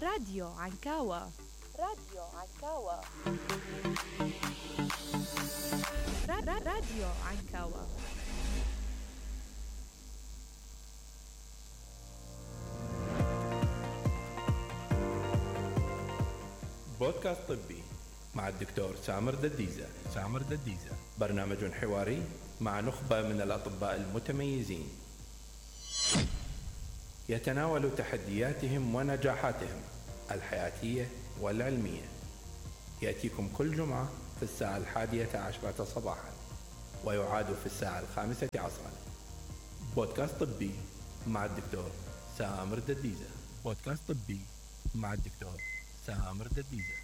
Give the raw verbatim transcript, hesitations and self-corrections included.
راديو عنكاوة. راديو عنكاوة. راديو عنكاوة. بودكاست طبي مع الدكتور سامر دديزة. سامر دديزة برنامج حواري مع نخبة من الأطباء المتميزين يتناول تحدياتهم ونجاحاتهم الحياتية والعلمية. يأتيكم كل جمعة في الساعة الحادية عشرة صباحا ويعاد في الساعة الخامسة عصرا. بودكاست طبي مع الدكتور سامر دديزة. بودكاست طبي مع الدكتور سامر دديزة.